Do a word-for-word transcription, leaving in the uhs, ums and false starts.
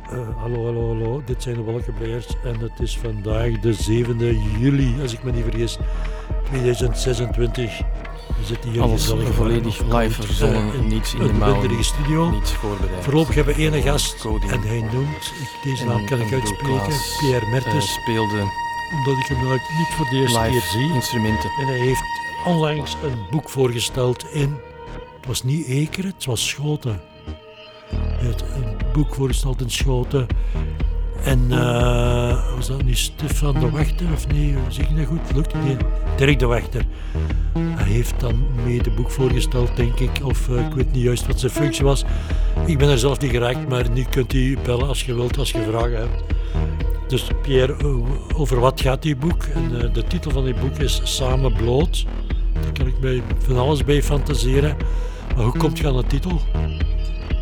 Uh, hallo, hallo, hallo. Dit zijn de Wolkenbreiers en het is vandaag de zevende juli, als ik me niet vergis, tweeduizend zesentwintig. We zitten hier alles gezellig volledig live verzonnen, uh, in, niets in de mouwen, studio. niets voorbereid. Voorlopig hebben we één gast en hij noemt, deze naam kan ik uitspreken, Pierre Mertens. Uh, speelde omdat ik hem nou niet voor de eerste keer zie. Instrumenten. En hij heeft onlangs een boek voorgesteld in, het was niet Ekeren, het was Schoten. Hij heeft een boek voorgesteld in Schoten. En uh, was dat niet Stefan de Wachter of nee, zeg ik dat goed? Lukt het niet? Dirk de Wachter. Hij heeft dan mee het boek voorgesteld, denk ik, of uh, ik weet niet juist wat zijn functie was. Ik ben er zelf niet geraakt, maar nu kunt u bellen als je wilt, als je vragen hebt. Dus Pierre, uh, over wat gaat die boek? En, uh, de titel van die boek is Samen bloot. Daar kan ik mij van alles bij fantaseren. Maar hoe komt je aan de titel?